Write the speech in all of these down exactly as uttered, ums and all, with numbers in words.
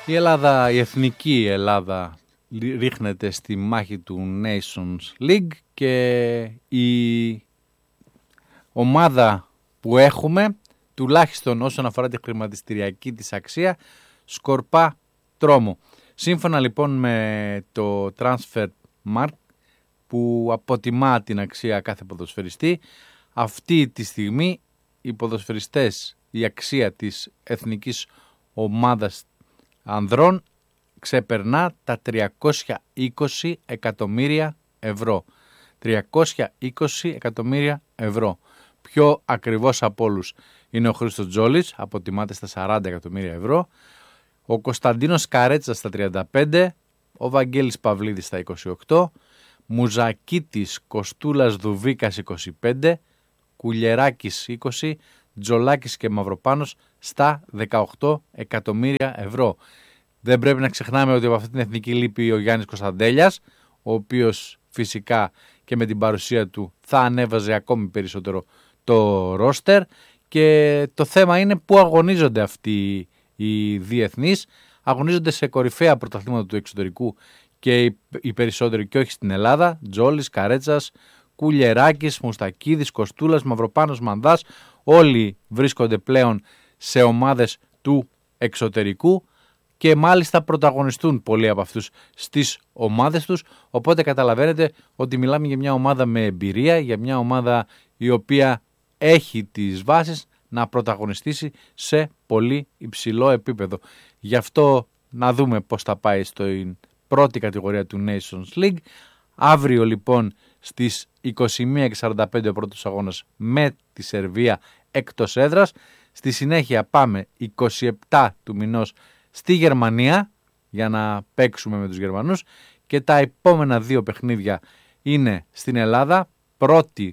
Η Ελλάδα, η εθνική Ελλάδα ρίχνεται στη μάχη του Nations League και η ομάδα που έχουμε, τουλάχιστον όσον αφορά τη χρηματιστηριακή της αξία, σκορπά τρόμο. Σύμφωνα λοιπόν με το Transfermarkt που αποτιμά την αξία κάθε ποδοσφαιριστή, αυτή τη στιγμή οι ποδοσφαιριστές, η αξία της εθνικής ομάδας ανδρών ξεπερνά τα τριακόσια είκοσι εκατομμύρια ευρώ. τριακόσια είκοσι εκατομμύρια ευρώ. Πιο ακριβώς από όλους είναι ο Χρήστος Τζόλης, αποτιμάται στα σαράντα εκατομμύρια ευρώ. Ο Κωνσταντίνος Καρέτσας στα τριάντα πέντε, ο Βαγγέλης Παυλίδης στα είκοσι οκτώ, Μουζακίτης Κοστούλας Δουβίκας είκοσι πέντε, Κουλιεράκης είκοσι, Τζολάκης και Μαυροπάνος στα δεκαοκτώ εκατομμύρια ευρώ. Δεν πρέπει να ξεχνάμε ότι από αυτή την εθνική λείπει ο Γιάννης Κωνσταντέλιας, ο οποίος φυσικά και με την παρουσία του θα ανέβαζε ακόμη περισσότερο το ρόστερ, και το θέμα είναι πού αγωνίζονται αυτοί οι διεθνείς. Αγωνίζονται σε κορυφαία πρωταθλήματα του εξωτερικού και οι περισσότεροι, και όχι στην Ελλάδα. Τζόλης, Καρέτσας, Κουλιεράκης, Μουστακίδης, Κοστούλας, Μαυροπάνος, Μανδάς, όλοι βρίσκονται πλέον σε ομάδες του εξωτερικού και μάλιστα πρωταγωνιστούν πολλοί από αυτούς στις ομάδες τους, οπότε καταλαβαίνετε ότι μιλάμε για μια ομάδα με εμπειρία, για μια ομάδα η οποία έχει τις βάσεις να πρωταγωνιστήσει σε πολύ υψηλό επίπεδο. Γι' αυτό να δούμε πώς θα πάει στην πρώτη κατηγορία του Nations League. Αύριο λοιπόν στις είκοσι μία και σαράντα πέντε ο πρώτος αγώνας με τη Σερβία εκτός έδρας. Στη συνέχεια πάμε είκοσι επτά του μηνός στη Γερμανία για να παίξουμε με τους Γερμανούς, και τα επόμενα δύο παιχνίδια είναι στην Ελλάδα, πρώτη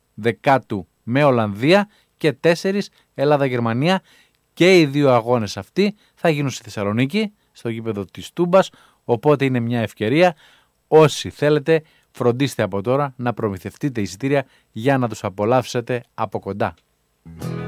δεκάτου με Ολλανδία και τέσσερις Ελλάδα-Γερμανία, και οι δύο αγώνες αυτοί θα γίνουν στη Θεσσαλονίκη, στο γήπεδο της Τούμπας, οπότε είναι μια ευκαιρία. Όσοι θέλετε, φροντίστε από τώρα να προμηθευτείτε εισιτήρια για να τους απολαύσετε από κοντά.